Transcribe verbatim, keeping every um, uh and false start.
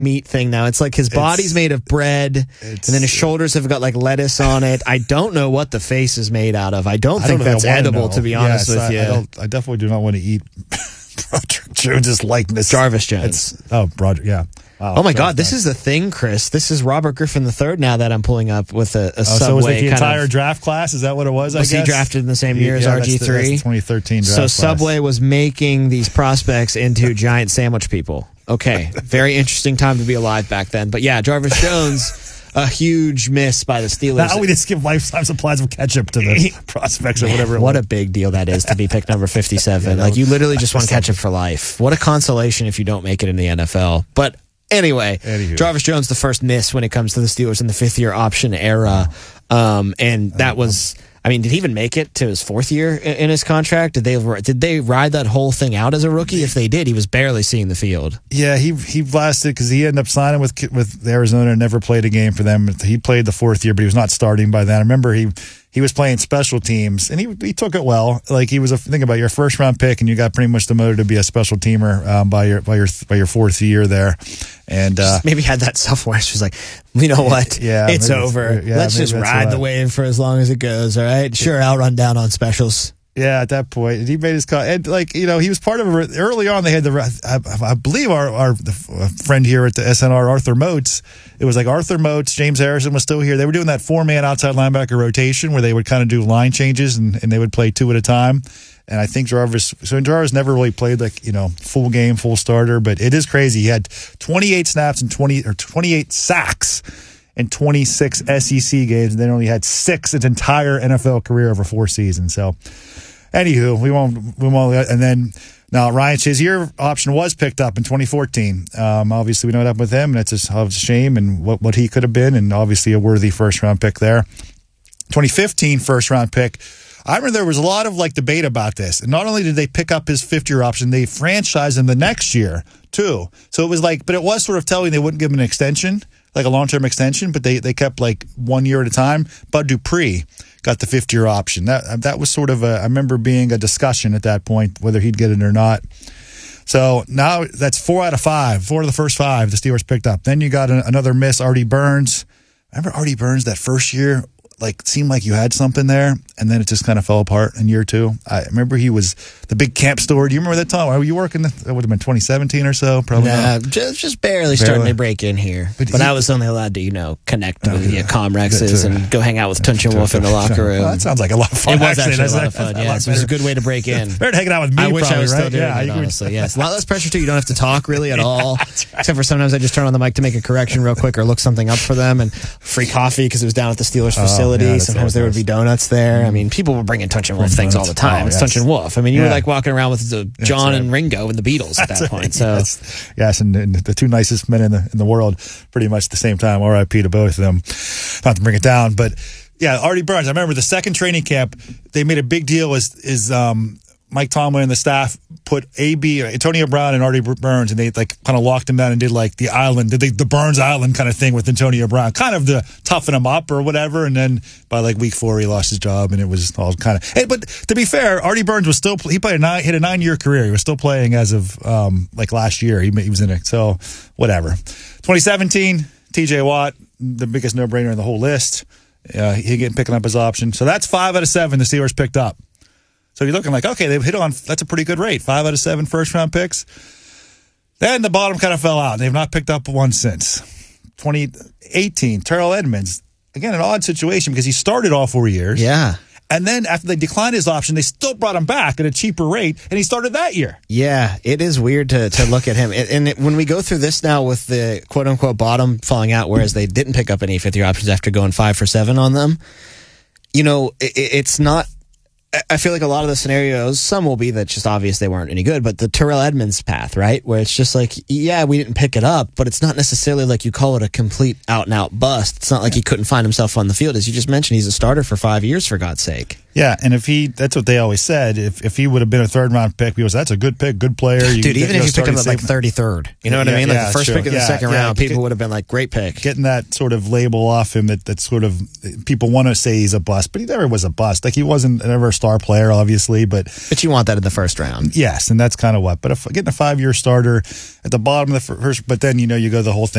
meat thing now. It's like his body's It's- made of bread, and then his shoulders have got like lettuce on it. I don't know what the face is made out of. I don't I think don't know, that's I wanna edible, know. to be honest Yes, with I, you. I, don't, I definitely do not want to eat Broderick Jones's likeness. Jarvis Jones. It's, oh, Broderick, yeah. Wow, Oh my Jarvis God, this Jones. is the thing, Chris. This is Robert Griffin the third now that I'm pulling up with a, a Oh, Subway so was it the kind entire of, draft class? Is that what it was? Was I he guess? drafted in the same year as Yeah, R G that's three? the, that's the twenty thirteen draft So class. Subway was making these prospects into giant sandwich people. Okay, very interesting time to be alive back then. But yeah, Jarvis Jones, a huge miss by the Steelers. Now we just give lifetime supplies of ketchup to the prospects or whatever. It What was. a big deal that is to be picked number fifty-seven. Yeah, like, that you was- literally just want ketchup for life. What a consolation if you don't make it in the N F L. But anyway, Anywho. Jarvis Jones, the first miss when it comes to the Steelers in the fifth year option era. Um, and that was, I mean, did he even make it to his fourth year in, in his contract? Did they did they ride that whole thing out as a rookie? If they did, he was barely seeing the field. Yeah, he he blasted because he ended up signing with with Arizona and never played a game for them. He played the fourth year, but he was not starting by then. I remember he he was playing special teams, and he he took it well. Like, he was a think about it, your first round pick, and you got pretty much demoted to be a special teamer um, by your by your by your fourth year there, and uh, Maybe had that self-awareness. She was like, you know what? Yeah, it's maybe it's- over. yeah, Let's maybe just that's ride what- the wave for as long as it goes. All right. Sure, I'll run down on specials. yeah, at that point, he made his cut. And, like, you know, he was part of a, early on. They had the, I, I believe our our the friend here at the S N R, Arthur Moats. It was like Arthur Moats, James Harrison was still here. They were doing that four man outside linebacker rotation where they would kind of do line changes and, and they would play two at a time. And I think Jarvis, so Jarvis never really played like, you know, full game, full starter, but it is crazy. He had twenty-eight snaps and twenty or twenty-eight sacks in twenty-six S E C games, and then only had six his entire N F L career over four seasons. So, anywho, we won't, we won't, and then now Ryan Shazier option was picked up in twenty fourteen. Um, obviously, we know what happened with him, and it's a, it's a shame and what, what he could have been, and obviously a worthy first round pick there. twenty fifteen first round pick. I remember there was a lot of like debate about this. And not only did they pick up his fifth year option, they franchised him the next year too. So it was like, but it was sort of telling they wouldn't give him an extension, like a long term extension, but they, they kept like one year at a time. Bud Dupree got the fifth year option. That that was sort of a, I remember being a discussion at that point, whether he'd get it or not. So now that's four out of five, four of the first five the Steelers picked up. Then you got an, another miss, Artie Burns. Remember Artie Burns that first year? Like, seemed like you had something there, and then it just kind of fell apart in year two. I remember he was the big camp store. Do you remember that time? Were you working? That would have been twenty seventeen or so, probably. Nah, not. just, just barely, starting to break in here. But But, he- I was only allowed to, you know, connect Oh, with the yeah. Comrexes Yeah, to- and go hang out with Tunch and Wolf in the locker room. Well, that sounds like a lot of fun. It was actually, That's a lot of fun. that's Yes, it was a good way to break in. Better than hanging out with me. I wish probably, I was right? still doing yeah, it, you could- honestly. Yes, a lot less pressure too. You don't have to talk really at all, except for sometimes I just turn on the mic to make a correction real quick or look something up for them, and free coffee because it was down at the Steelers facility. Oh, yeah, that's sometimes always there would nice. be donuts there. I mean, people were bringing Tunch and Wolf things all the donuts. time. Oh, It's yes. Tunch and Wolf. I mean, you were Yeah. like walking around with the John right. and Ringo and the Beatles at that That's point. right. So yes, yes and, and the two nicest men in the in the world, pretty much at the same time. R I P to both of them. Not to bring it down, but yeah, Artie Burns. I remember the second training camp. They made a big deal. Is is um, Mike Tomlin and the staff put A B, Antonio Brown and Artie Burns, and they like kind of locked him down and did like the island, did they, the Burns Island kind of thing with Antonio Brown, kind of to toughen him up or whatever. And then by like week four, he lost his job, and it was all kind of. Hey, but to be fair, Artie Burns was still he played a nine, hit a nine year career. He was still playing as of um, like last year. He, he was in it, so whatever. twenty seventeen, T J Watt, the biggest no brainer in the whole list. Uh, he getting picking up his option, so that's five out of seven the Steelers picked up. So you're looking like, okay, they've hit on, that's a pretty good rate. Five out of seven first round picks. Then the bottom kind of fell out. They've not picked up one since. twenty eighteen, Terrell Edmonds. Again, an odd situation because he started all four years. yeah. And then after they declined his option, they still brought him back at a cheaper rate, and he started that year. Yeah, it is weird to, to look at him. And, and it, when we go through this now with the quote-unquote bottom falling out, whereas they didn't pick up any fifth-year options after going five for seven on them, you know, it, it's not... I feel like a lot of the scenarios, some will be that just obvious they weren't any good, but the Terrell Edmonds path, right? Where it's just like, yeah, we didn't pick it up, but it's not necessarily like you call it a complete out-and-out bust. It's not like he couldn't find himself on the field. As you just mentioned, he's a starter for five years, for God's sake. Yeah, and if he, that's what they always said, if if he would have been a third round pick, he was, that's a good pick, good player. You, Dude, even you know, if you pick him starting at like safe- thirty-third, you know what Yeah, I mean? Like yeah, the first sure. pick in the Yeah, second yeah, round, get- people would have been like, great pick. Getting that sort of label off him that, that sort of, people want to say he's a bust, but he never was a bust. Like, he wasn't ever a star player, obviously, but But you want that in the first round. yes, and that's kind of what. But if getting a five year starter at the bottom of the first, but then, you know, you go the whole thing.